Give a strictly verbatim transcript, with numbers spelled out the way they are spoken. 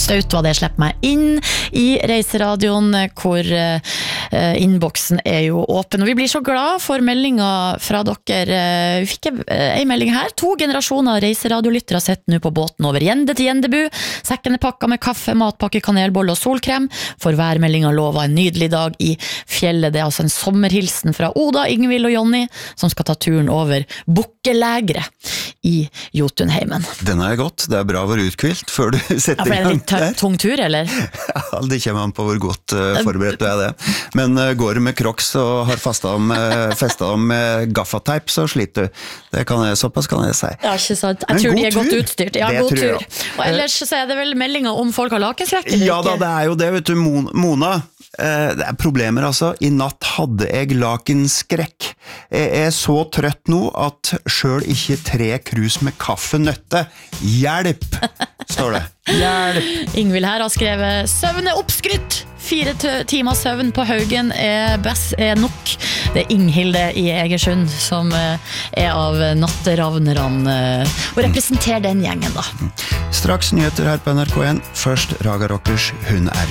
Staut var det jeg slipper meg inn i Reiseradioen, hvor uh, innboksen er jo åpen. Og vi blir så glad for meldinger fra dere. Uh, vi fikk uh, en melding her. To generasjoner reiseradiolyttere sitter nå på båten over Gjende til Gjendebu. Sekken er pakket med kaffe, matpakke, kanelbolle og solkrem. For hver melding har lovet en nydelig dag i fjellet. Det er altså en sommerhilsen fra Oda, Ingvild og Jonny, som skal ta turen over Bukkelægre i Jotunheimen. Den er godt. Det er bra å være utkvilt før du setter ja, i gang der. Tung tur, eller? Ja, det kommer an på hvor godt uh, forberedt du er det. Men uh, går du med crocs og har festet om, uh, festet om med gaffateip, så sliter du. Det kan jeg, såpass kan jeg si. Ja, ikke sant. Jeg Men tror de er tur. godt utstyrt. Ja, det god tur. Jeg. Og ellers så er det vel meldinger om folk har lakenskrekk, eller ja, ikke? Ja da, det er jo det, vet du, Mona. Uh, det er problemer altså. I natt hadde jeg lakenskrekk. Jeg er så trøtt nå at selv ikke tre krus med kaffe nøtte. Hjelp, står det. Hjelp. Ingvild her har skrevet søvn er oppskrytt. Fire timer søvn på Haugen er, best, er nok. Det er Inghilde i Egersund som er av natteravnerne og representerer den gjengen da. Straks nyheter her på N R K en. Først Raga Rockers, hun er